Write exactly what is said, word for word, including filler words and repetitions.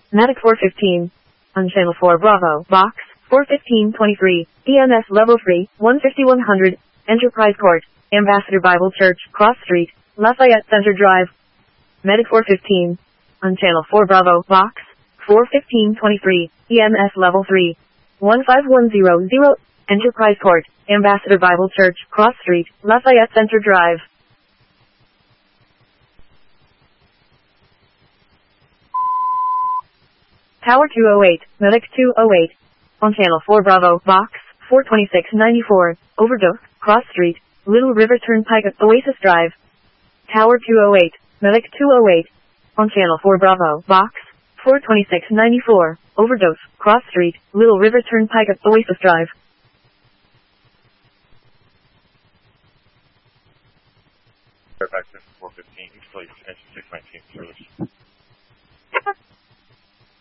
Medic four fifteen. On Channel four Bravo, Box four fifteen twenty-three, E M S Level three, one fifty-one hundred, Enterprise Court, Ambassador Bible Church, Cross Street, Lafayette Center Drive. Medic four fifteen. On Channel four Bravo, Box four fifteen twenty-three, E M S Level three, one five one zero zero, Enterprise Court, Ambassador Bible Church, Cross Street, Lafayette Center Drive. Tower two oh eight, Medic two oh eight. On Channel four Bravo, Box four twenty-six ninety-four, Overdose, Cross Street, Little River Turnpike at Oasis Drive. Tower two oh eight, Medic two oh eight. On Channel four Bravo, Box four twenty-six ninety-four, Overdose, Cross Street, Little River Turnpike at Oasis Drive. Fairfax four fifteen, please, engine six nineteen service.